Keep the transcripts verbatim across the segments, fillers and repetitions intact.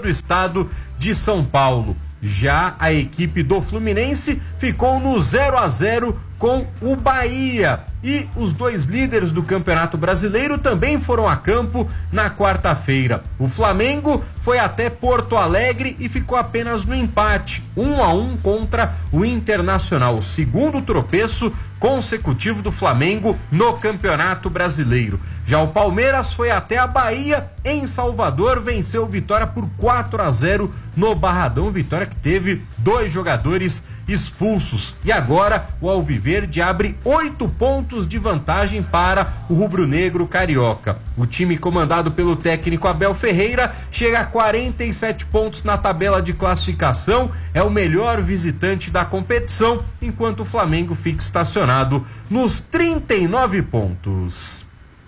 do estado de São Paulo. Já a equipe do Fluminense ficou no zero a zero com o Bahia. E os dois líderes do Campeonato Brasileiro também foram a campo na quarta-feira. O Flamengo foi até Porto Alegre e ficou apenas no empate, um a um contra o Internacional. O segundo tropeço consecutivo do Flamengo no Campeonato Brasileiro. Já o Palmeiras foi até a Bahia, em Salvador, venceu Vitória por quatro a zero no Barradão. Vitória que teve dois jogadores expulsos. E agora o Alviverde abre oito pontos de vantagem para o rubro-negro carioca. O time comandado pelo técnico Abel Ferreira chega a quarenta e sete pontos na tabela de classificação, é o melhor visitante da competição, enquanto o Flamengo fica estacionado nos trinta e nove pontos.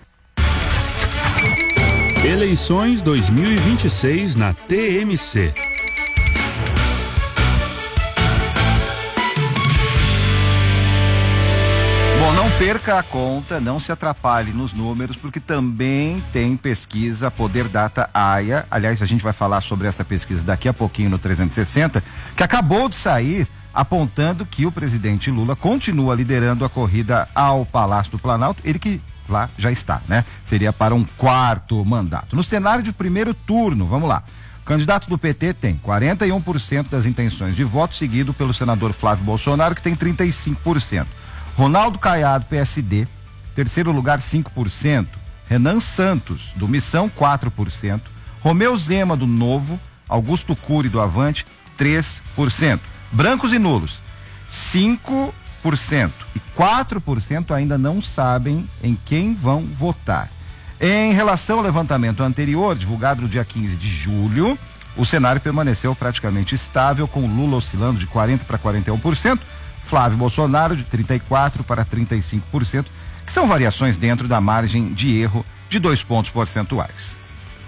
Eleições dois mil e vinte e seis na T M C. Bom, não perca a conta, não se atrapalhe nos números, porque também tem pesquisa Poder Data A I A. Aliás, a gente vai falar sobre essa pesquisa daqui a pouquinho no trezentos e sessenta, que acabou de sair apontando que o presidente Lula continua liderando a corrida ao Palácio do Planalto, ele que lá já está, né? Seria para um quarto mandato. No cenário de primeiro turno, vamos lá. O candidato do P T tem quarenta e um por cento das intenções de voto, seguido pelo senador Flávio Bolsonaro, que tem trinta e cinco por cento. Ronaldo Caiado, P S D, terceiro lugar, cinco por cento. Renan Santos, do Missão, quatro por cento. Romeu Zema, do Novo. Augusto Cury, do Avante, três por cento. Brancos e nulos, cinco por cento. E quatro por cento ainda não sabem em quem vão votar. Em relação ao levantamento anterior, divulgado no dia quinze de julho, o cenário permaneceu praticamente estável, com Lula oscilando de quarenta para quarenta e um por cento. Flávio Bolsonaro de trinta e quatro para trinta e cinco por cento, que são variações dentro da margem de erro de dois pontos percentuais.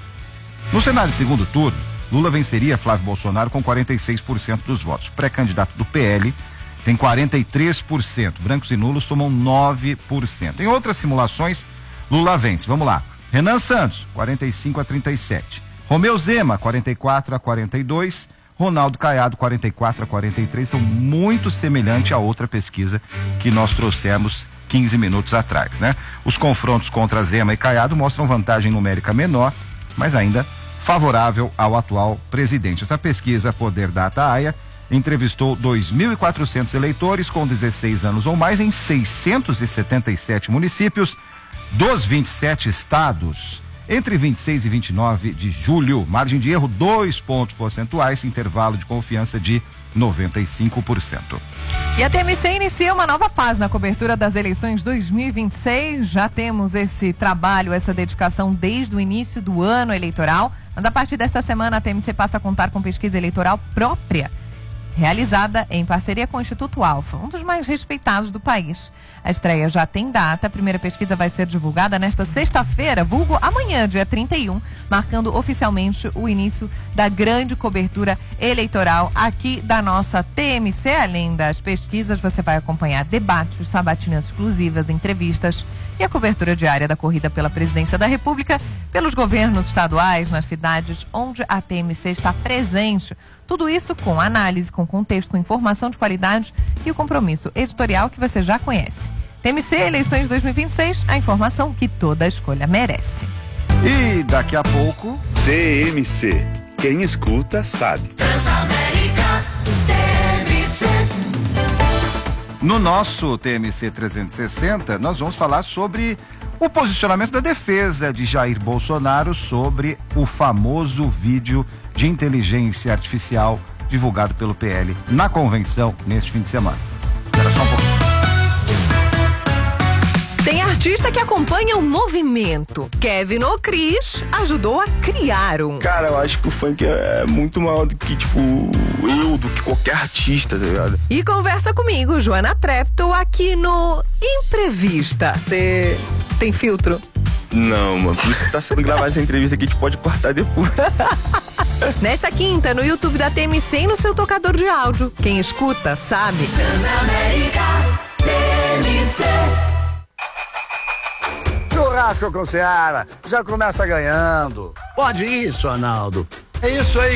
No cenário de segundo turno, Lula venceria Flávio Bolsonaro com quarenta e seis por cento dos votos. Pré-candidato do P L tem quarenta e três por cento. Brancos e nulos somam nove por cento. Em outras simulações, Lula vence. Vamos lá. Renan Santos, quarenta e cinco a trinta e sete. Romeu Zema, quarenta e quatro a quarenta e dois. Ronaldo Caiado, quarenta e quatro a quarenta e três, então muito semelhante a outra pesquisa que nós trouxemos quinze minutos atrás, né? Os confrontos contra Zema e Caiado mostram vantagem numérica menor, mas ainda favorável ao atual presidente. Essa pesquisa Poder Data A I A entrevistou dois mil e quatrocentos eleitores com dezesseis anos ou mais em seiscentos e setenta e sete municípios dos vinte e sete estados. Entre vinte e seis e vinte e nove de julho, margem de erro dois pontos percentuais, intervalo de confiança de noventa e cinco por cento. E a T M C inicia uma nova fase na cobertura das eleições dois mil e vinte e seis. Já temos esse trabalho, essa dedicação desde o início do ano eleitoral. Mas a partir desta semana a T M C passa a contar com pesquisa eleitoral própria, realizada em parceria com o Instituto Alfa, um dos mais respeitados do país. A estreia já tem data, a primeira pesquisa vai ser divulgada nesta sexta-feira, vulgo amanhã, dia trinta e um, marcando oficialmente o início da grande cobertura eleitoral aqui da nossa T M C. Além das pesquisas, você vai acompanhar debates, sabatinas exclusivas, entrevistas e a cobertura diária da corrida pela presidência da República pelos governos estaduais nas cidades onde a T M C está presente. Tudo isso com análise, com contexto, com informação de qualidade e o compromisso editorial que você já conhece. T M C Eleições dois mil e vinte e seis, a informação que toda escolha merece. E daqui a pouco... T M C. Quem escuta sabe. Transamérica, T M C. No nosso T M C trezentos e sessenta, nós vamos falar sobre o posicionamento da defesa de Jair Bolsonaro sobre o famoso vídeo de inteligência artificial divulgado pelo P L na convenção neste fim de semana. Espera só um pouquinho. Tem artista que acompanha o movimento. Kevin O'Cris ajudou a criar um. Cara, eu acho que o funk é muito maior do que, tipo, eu, do que qualquer artista, tá ligado? E conversa comigo, Joana Trepto, aqui no Imprevista. Você tem filtro? Não, mano, por isso que tá sendo gravada essa entrevista aqui, a gente pode cortar depois. Nesta quinta, no YouTube da T M C e no seu tocador de áudio. Quem escuta, sabe. Transamérica, T M C. Churrasco com Seara, já começa ganhando. Pode isso, Arnaldo. É isso aí.